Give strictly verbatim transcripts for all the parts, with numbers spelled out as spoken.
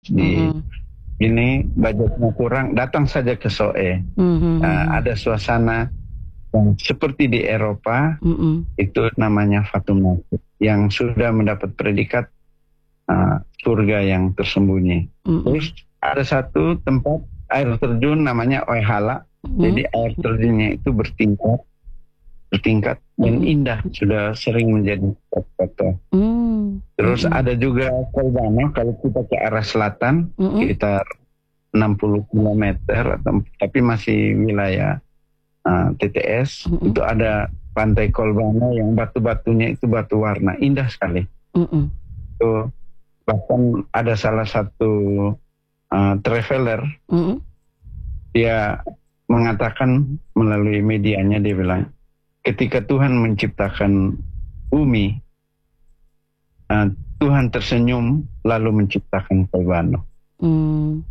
di mm-hmm. ini budgetnya kurang, datang saja ke Soe. Mm-hmm. Uh, ada suasana yang seperti di Eropa, mm-hmm. itu namanya Fathul Masjid, yang sudah mendapat predikat uh, surga yang tersembunyi. Mm-hmm. Terus ada satu tempat air terjun namanya Oehala, mm-hmm. jadi air terjunnya itu bertingkat, bertingkat dan mm-hmm. indah, sudah sering menjadi foto. Mm-hmm. Terus mm-hmm. ada juga Kolbano, kalau kita ke arah selatan, mm-hmm. sekitar enam puluh kilometer, atau, tapi masih wilayah uh, T T S, mm-hmm. itu ada pantai Kolbano yang batu-batunya itu batu warna, indah sekali. Mm-hmm. Itu bahkan ada salah satu uh, traveler, mm-hmm. dia mengatakan melalui medianya, dia bilang, ketika Tuhan menciptakan bumi, uh, Tuhan tersenyum lalu menciptakan Kolbano. Mm.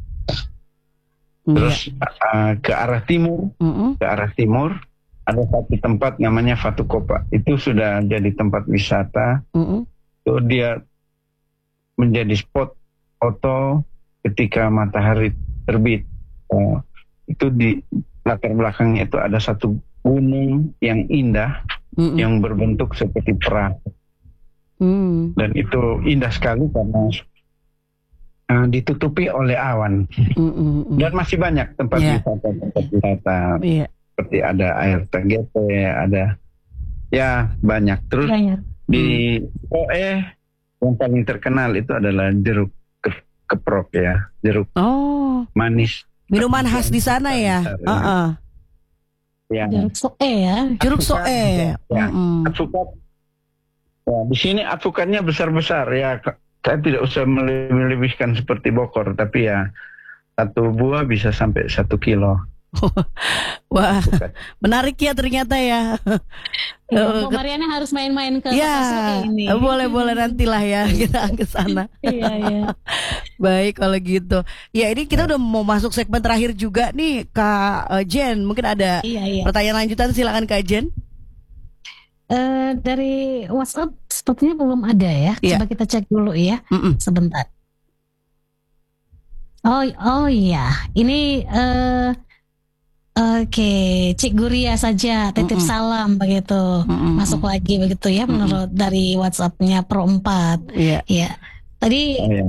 Terus uh, ke arah timur, mm-hmm. ke arah timur ada satu tempat namanya Fatu Kopa. Itu sudah jadi tempat wisata. Mm-hmm. Itu dia menjadi spot foto ketika matahari terbit. Uh, itu di latar belakangnya itu ada satu gunung yang indah, mm-hmm. yang berbentuk seperti perahu. Mm. Dan itu indah sekali karena Uh, ditutupi oleh awan. Mm-mm. Dan masih banyak tempat yeah. wisata, tempat wisata yeah. seperti ada air T G P, ada ya banyak. Terus yeah, yeah. di Soe yang paling terkenal itu adalah jeruk ke- keprok ya, jeruk oh. manis. Minuman khas di sana ya. Uh-uh. Ya. Jeruk Soe ya. Jeruk Soe. Ya. ya. Advokat. Ya, di sini advokatnya besar-besar ya. Saya tidak usah melebihkan seperti Bogor, tapi ya satu buah bisa sampai satu kilo. Wah, menarik ya ternyata ya. Ya, Bu Mariana harus main-main ke ya, Soe ini. Boleh-boleh nantilah ya kita ke sana. Iya, iya. Baik kalau gitu. Ya ini kita udah mau masuk segmen terakhir juga nih, Kak Jen. Mungkin ada iya, iya. pertanyaan lanjutan, silakan Kak Jen. Uh, dari WhatsApp sepertinya belum ada ya. Yeah. Coba kita cek dulu ya. Mm-mm. Sebentar. Oh, oh iya. Ini uh, oke, okay. Cik Guria saja titip Mm-mm. salam begitu. Mm-mm. Masuk lagi begitu ya. Mm-mm. Menurut dari WhatsApp-nya Pro empat. Iya. Yeah. Ya. Tadi oh, ya.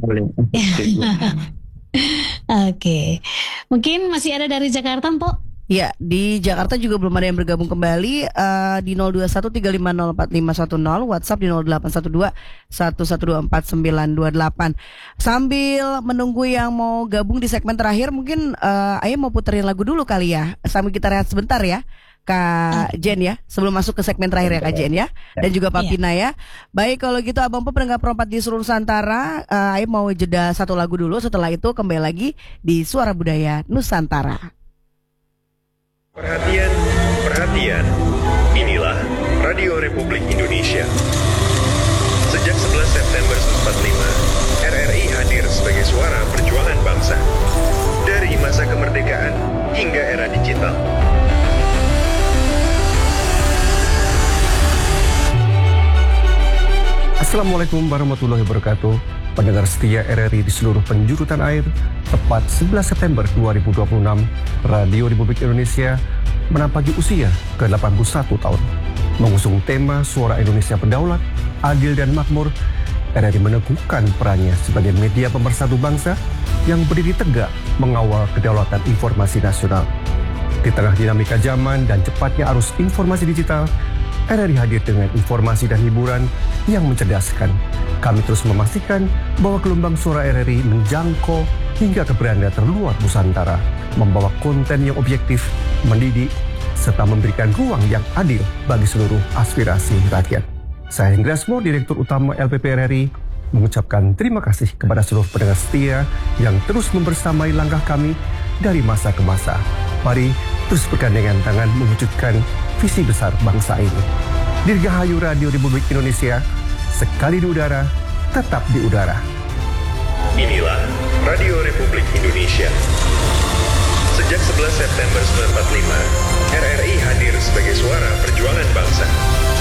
Oke. Okay. Mungkin masih ada dari Jakarta, Mpok? Ya, di Jakarta juga belum ada yang bergabung kembali. uh, Di nol dua satu tiga lima nol empat lima satu nol, WhatsApp di nol delapan satu dua satu satu dua empat sembilan dua delapan. Sambil menunggu yang mau gabung di segmen terakhir, mungkin uh, Ayah mau puterin lagu dulu kali ya, sambil kita rehat sebentar ya Kak Jen ya, sebelum masuk ke segmen terakhir ya Kak Jen ya, dan juga Pak Pina ya. Baik kalau gitu Abang Pop pendengar perempat di seluruh Nusantara, uh, Ayah mau jeda satu lagu dulu, setelah itu kembali lagi di Suara Budaya Nusantara. Perhatian, perhatian, inilah Radio Republik Indonesia. Sejak sebelas September seribu sembilan ratus empat puluh lima, R R I hadir sebagai suara perjuangan bangsa. Dari masa kemerdekaan hingga era digital. Assalamualaikum warahmatullahi wabarakatuh. Pendengar setia R R I di seluruh penjuru tanah air, tepat sebelas September dua ribu dua puluh enam, Radio Republik Indonesia menampaki usia ke delapan puluh satu tahun. Mengusung tema Suara Indonesia Berdaulat, Adil dan Makmur, R R I meneguhkan perannya sebagai media pemersatu bangsa yang berdiri tegak mengawal kedaulatan informasi nasional. Di tengah dinamika zaman dan cepatnya arus informasi digital, R R I hadir dengan informasi dan hiburan yang mencerdaskan. Kami terus memastikan bahwa gelombang suara R R I menjangkau hingga ke beranda terluar Nusantara, membawa konten yang objektif, mendidik, serta memberikan ruang yang adil bagi seluruh aspirasi rakyat. Saya Hendriasmo, Direktur Utama L P P R R I, mengucapkan terima kasih kepada seluruh pendengar setia yang terus membersamai langkah kami dari masa ke masa. Mari terus bergandengan tangan mewujudkan visi besar bangsa ini. Dirgahayu Radio Republik Indonesia, sekali di udara, tetap di udara. Inilah Radio Republik Indonesia. Sejak sebelas September seribu sembilan ratus empat puluh lima, R R I hadir sebagai suara perjuangan bangsa.